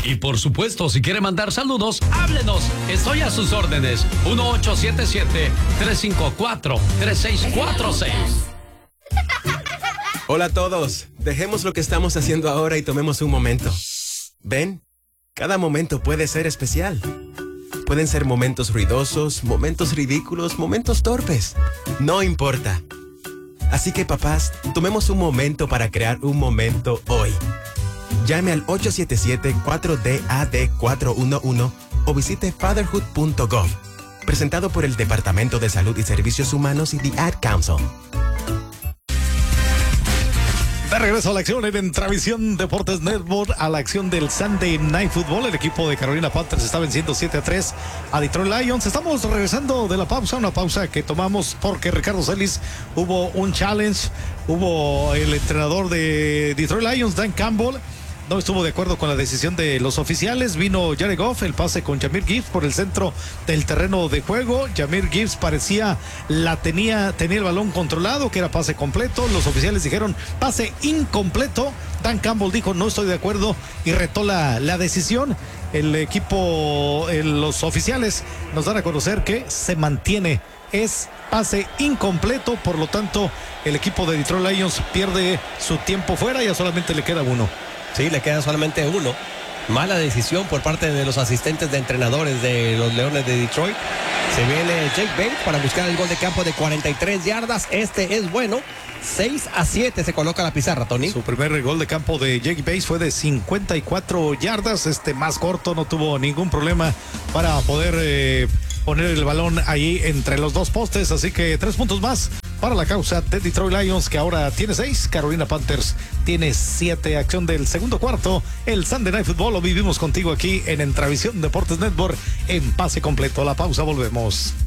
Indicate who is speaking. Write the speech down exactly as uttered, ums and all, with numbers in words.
Speaker 1: Y por supuesto, si quiere mandar saludos, háblenos. Estoy a sus órdenes. uno ocho siete siete, tres cinco cuatro, tres seis cuatro seis.
Speaker 2: Hola a todos. Dejemos lo que estamos haciendo ahora y tomemos un momento. ¿Ven? Cada momento puede ser especial. Pueden ser momentos ruidosos, momentos ridículos, momentos torpes. No importa. Así que, papás, tomemos un momento para crear un momento hoy. Llame al ocho siete siete, cuatro D A D cuatro uno uno o visite fatherhood punto gov. Presentado por el Departamento de Salud y Servicios Humanos y The Ad Council.
Speaker 3: De regreso a la acción en Entravisión Deportes Network, a la acción del Sunday Night Football. El equipo de Carolina Panthers está venciendo siete a tres a Detroit Lions. Estamos regresando de la pausa, una pausa que tomamos porque Ricardo Celis hubo un challenge. Hubo el entrenador de Detroit Lions, Dan Campbell, no estuvo de acuerdo con la decisión de los oficiales. Vino Jared Goff, el pase con Jahmyr Gibbs por el centro del terreno de juego. Jahmyr Gibbs parecía la tenía, tenía el balón controlado, que era pase completo. Los oficiales dijeron pase incompleto. Dan Campbell dijo no estoy de acuerdo y retó la, la decisión. El equipo, el, los oficiales nos dan a conocer que se mantiene. Es pase incompleto, por lo tanto el equipo de Detroit Lions pierde su tiempo fuera, ya solamente le queda uno.
Speaker 4: Sí, le queda solamente uno. Mala decisión por parte de los asistentes de entrenadores de los Leones de Detroit. Se viene Jake Bates para buscar el gol de campo de cuarenta y tres yardas. Este es bueno. seis a siete se coloca la pizarra, Tony.
Speaker 3: Su primer gol de campo de Jake Bates fue de cincuenta y cuatro yardas. Este más corto, no tuvo ningún problema para poder eh, poner el balón ahí entre los dos postes. Así que tres puntos más para la causa de Detroit Lions, que ahora tiene seis. Carolina Panthers tiene siete. Acción del segundo cuarto. El Sunday Night Football lo vivimos contigo aquí en Entravisión Deportes Network en pase completo. A la pausa volvemos.